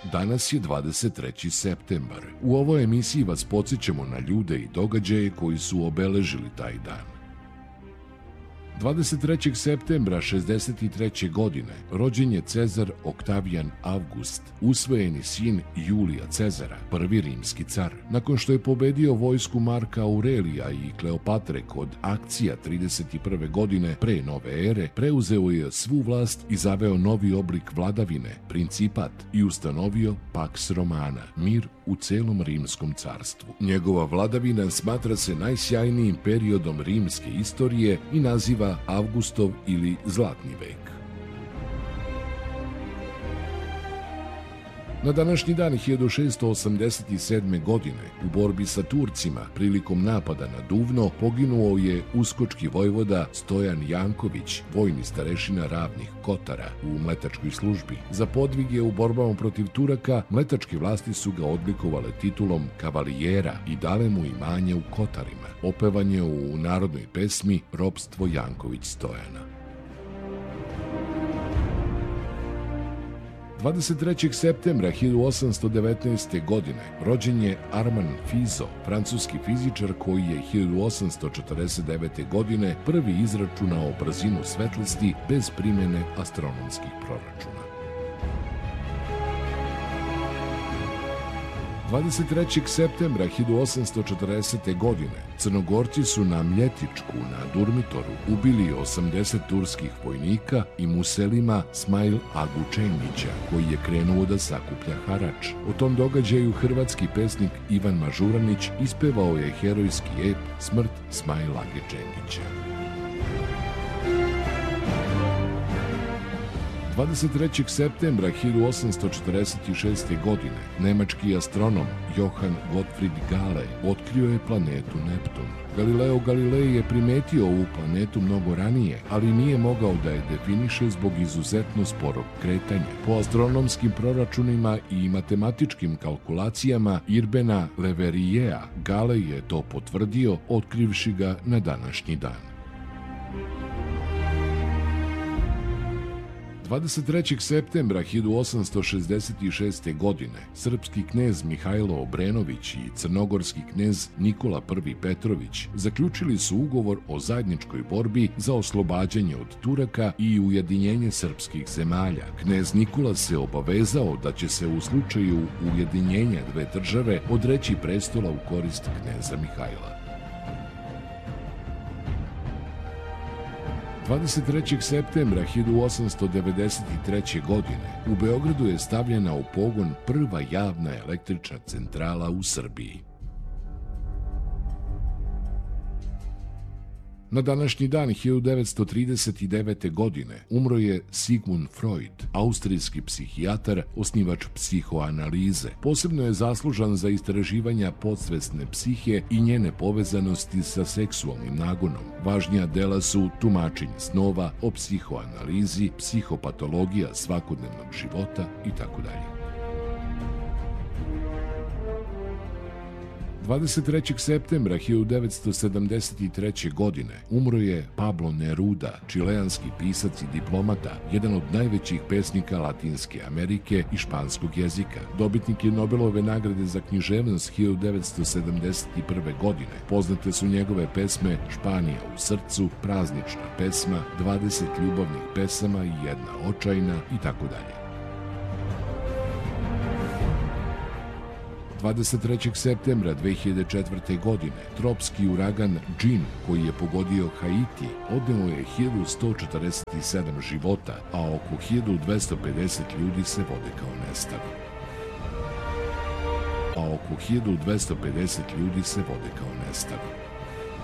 Danas je 23. septembar. U ovoj emisiji vas podsjećamo na ljude i događaje koji su obeležili taj dan. 23. septembra 63. godine rođen je Cezar Oktavijan Avgust, usvojeni sin Julija Cezara, prvi rimski car. Nakon što je pobedio vojsku Marka Aurelija i Kleopatre kod akcija 31. godine pre nove ere, preuzeo je svu vlast i zaveo novi oblik vladavine, principat, i ustanovio Pax Romana, mir u celom rimskom carstvu. Njegova vladavina smatra se najsjajnijim periodom rimske istorije i naziva Avgustov ili Zlatni vek. Na današnji dan 1687. godine u borbi sa Turcima prilikom napada na Duvno poginuo je uskočki vojvoda Stojan Janković, vojni starešina Ravnih Kotara u mletačkoj službi. Za podvige u borbama protiv Turaka mletačke vlasti su ga odlikovale titulom kavalijera i dale mu imanje u Kotarima. Opevan je u narodnoj pesmi Ropstvo Janković Stojana. 23. septembra 1819. godine rođen je Armand Fizeau, francuski fizičar koji je 1849. godine prvi izračunao brzinu svetlosti bez primene astronomskih proračuna. 23. septembra 1840. godine Crnogorci su na Mljetičku na Durmitoru ubili 80 turskih vojnika i Muselima Smail Agu Čengića, koji je krenuo da sakuplja harač. O tom događaju hrvatski pesnik Ivan Mažuranić ispevao je herojski ep Smrt Smail Age Čengića. 23. septembra 1846. godine nemački astronom Johann Gottfried Galle otkrio je planetu Neptun. Galileo Galilei je primetio ovu planetu mnogo ranije, ali nije mogao da je definiše zbog izuzetno sporog kretanja. Po astronomskim proračunima i matematičkim kalkulacijama Irbena Leverriera, Galej je to potvrdio, otkrivši ga na današnji dan. 23. septembra 1866. godine srpski knez Mihajlo Obrenović i crnogorski knez Nikola I Petrović zaključili su ugovor o zajedničkoj borbi za oslobađanje od Turaka i ujedinjenje srpskih zemalja. Knez Nikola se obavezao da će se u slučaju ujedinjenja dve države odreći prestola u korist kneza Mihajla. 23. septembra 1893. godine u Beogradu je stavljena u pogon prva javna električna centrala u Srbiji. Na današnji dan 1939. godine umro je Sigmund Freud, austrijski psihijatar, osnivač psihoanalize. Posebno je zaslužan za istraživanja podsvesne psihe i njene povezanosti sa seksualnim nagonom. Važnija dela su Tumačenje snova, o psihoanalizi, Psihopatologija svakodnevnog života itd. 23. septembra 1973. godine umro je Pablo Neruda, čileanski pisac i diplomata, jedan od najvećih pesnika Latinske Amerike i španskog jezika. Dobitnik je Nobelove nagrade za književnost 1971. godine. Poznate su njegove pesme Španija u srcu, Praznična pesma, 20 ljubavnih pesama i jedna očajna itd. 23. septembra 2004. godine tropski uragan Džin, koji je pogodio Haiti, odneo je 1147 života, a oko 1250 ljudi se vode kao nestali.